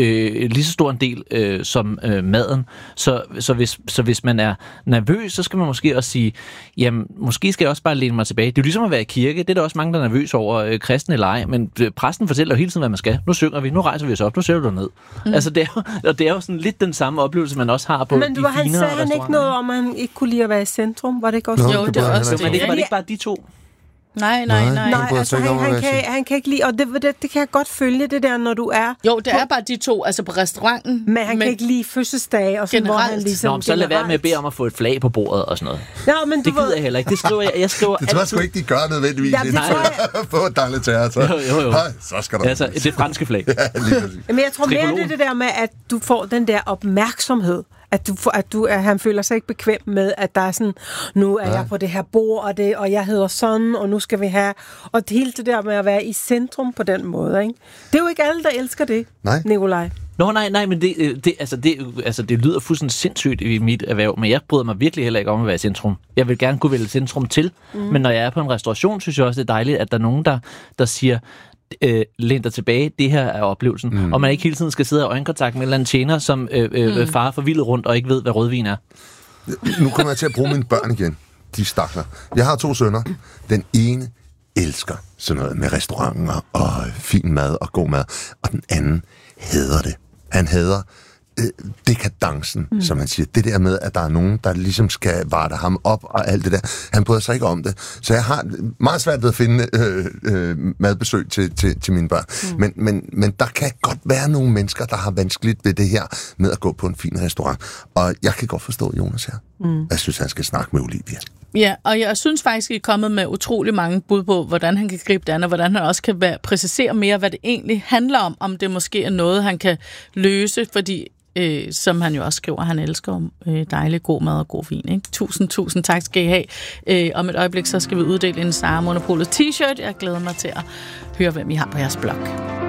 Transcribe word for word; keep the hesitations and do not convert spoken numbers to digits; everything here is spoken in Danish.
øh, lige så stor en del øh, som øh, maden. Så, så, hvis, så hvis man er nervøs, så skal man måske også sige, jamen, måske skal jeg også bare læne mig tilbage. Det er jo ligesom at være i kirke. Det er der også mange, der er nervøse over, øh, kristne eller ej, men øh, præsten fortæller jo hele tiden, hvad man skal. Nu synger vi, nu rejser vi os op, nu sætter du ned. Mm. Altså, det er, jo, og det er jo sådan lidt den samme oplevelse, man også har på men, de finere restauranter. Men han sagde han ikke noget om, at han ikke kunne lide at være i centrum? Var det ikke også? Nå, jo, det, det var også det. Men det var ikke bare de to. Nej, nej, nej. Nej, altså, han, han, kan, han kan ikke lide, og det, det, det kan jeg godt følge, det der, når du er... Jo, det er bare de to, altså på restauranten. Men han men kan ikke lide fødselsdage, og sådan, hvor han ligesom... Nå, så lad være med at bede om at få et flag på bordet og sådan noget. Ja, men du det gider jeg heller ikke. Det skriver jeg, jeg skriver det tror jeg sgu ikke, de gør nødvendigvis. Ja, det tror jeg... Få et dejligt terror, så. Jo, jo, jo. Høj, så skal der... Altså, det franske flag. Ja, lige præcis. Men jeg tror mere, det er det der med, at du får den der opmærksomhed. At, du, at, du, at han føler sig ikke bekvem med, at der er sådan, nu er ja. jeg på det her bord, og, det, og jeg hedder sådan, og nu skal vi have... Og det hele det der med at være i centrum på den måde, ikke? Det er jo ikke alle, der elsker det, nej. Nikolaj. Nå, nej, nej, men det, det, altså, det, altså, det lyder fuldstændig sindssygt i mit erhverv, men jeg bryder mig virkelig heller ikke om at være i centrum. Jeg vil gerne kunne vælge centrum til, mm. men når jeg er på en restauration, synes jeg også, det er dejligt, at der er nogen, der, der siger... Øh, læn dig tilbage, det her er oplevelsen. Mm. Og man ikke hele tiden skal sidde og øjenkontakt med en eller anden tjener, som øh, øh, mm. farer forvildet rundt og ikke ved, hvad rødvin er. Nu kommer jeg til at bruge mine børn igen. De stakler. Jeg har to sønner. Den ene elsker sådan noget med restauranter og fin mad og god mad. Og den anden hader det. Han hader øh, dekadencen, mm. som han siger. Det der med, at der er nogen, der ligesom skal varte ham op og alt det der. Han bryder sig ikke om det. Så jeg har meget svært ved at finde øh, øh, madbesøg til, til, til mine børn. Mm. Men, men, men der kan godt være nogle mennesker, der har vanskeligt ved det her med at gå på en fin restaurant. Og jeg kan godt forstå Jonas her. Mm. Jeg synes, han skal snakke med Olivia. Ja, og jeg synes faktisk, at I er kommet med utrolig mange bud på, hvordan han kan gribe det an, og hvordan han også kan være, præcisere mere, hvad det egentlig handler om, om det måske er noget, han kan løse, fordi Øh, som han jo også skriver, han elsker øh, dejlig, god mad og god vin. Ikke? Tusind, tusind tak skal I have. Øh, om et øjeblik, så skal vi uddele en Sara Monopolet t-shirt. Jeg glæder mig til at høre, hvem I har på jeres blog.